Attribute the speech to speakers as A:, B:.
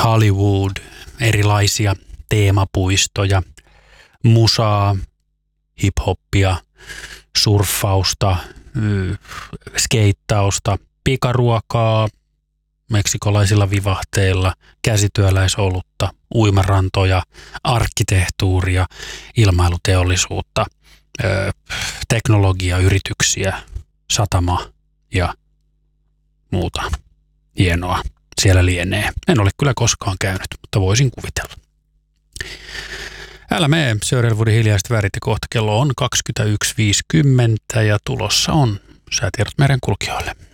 A: Hollywood, erilaisia teemapuistoja, musaa, hip-hoppia, surffausta, skeittausta, pikaruokaa, meksikolaisilla vivahteilla, käsityöläisolutta, uimarantoja, arkkitehtuuria, ilmailuteollisuutta, teknologiayrityksiä, satama ja muuta hienoa siellä lienee. En ole kyllä koskaan käynyt, mutta voisin kuvitella. Älä mene, Sörjelvuodin hiljaiset värit ja kohta kello on 21.50 ja tulossa on säätiedot merenkulkijoille.